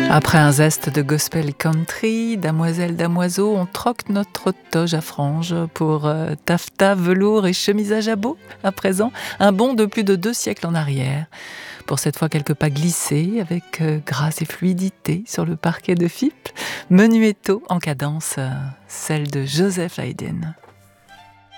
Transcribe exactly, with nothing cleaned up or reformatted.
Après un zeste de gospel country, damoiselle, damoiseau, on troque notre toge à franges pour euh, taffetas, velours et chemise à jabot. À présent, un bond de plus de deux siècles en arrière. Pour cette fois, quelques pas glissés avec euh, grâce et fluidité sur le parquet de Fippe. Menuetto en cadence, euh, celle de Joseph Haydn.